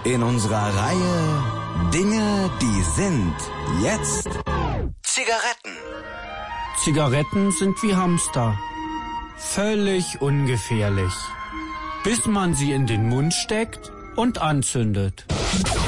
In unserer Reihe Dinge, die sind. Jetzt Zigaretten. Zigaretten sind wie Hamster. Völlig ungefährlich. Bis man sie in den Mund steckt und anzündet.